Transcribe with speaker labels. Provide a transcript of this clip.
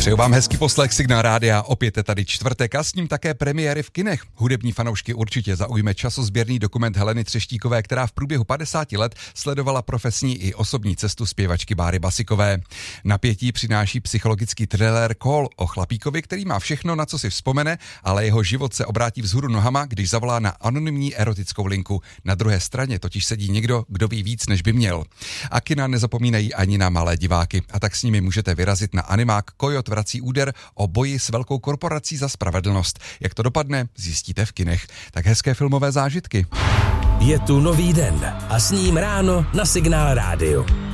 Speaker 1: Přeju vám hezký poslech Signál Rádia, opět je tady čtvrtek a s ním také premiéry v kinech. Hudební fanoušky určitě zaujme časozběrný dokument Heleny Třeštíkové, která v průběhu 50 let sledovala profesní i osobní cestu zpěvačky Báry Basikové. Napětí přináší psychologický thriller Call o chlapíkovi, který má všechno, na co si vzpomene, ale jeho život se obrátí vzhůru nohama, když zavolá na anonymní erotickou linku. Na druhé straně totiž sedí někdo, kdo ví víc, než by měl. A kina nezapomínají ani na malé diváky, a tak s nimi můžete vyrazit na animák Kojot vrací úder o boji s velkou korporací za spravedlnost. Jak to dopadne, zjistíte v kinech. Tak hezké filmové zážitky.
Speaker 2: Je tu nový den a s ním ráno na Signál Rádiu.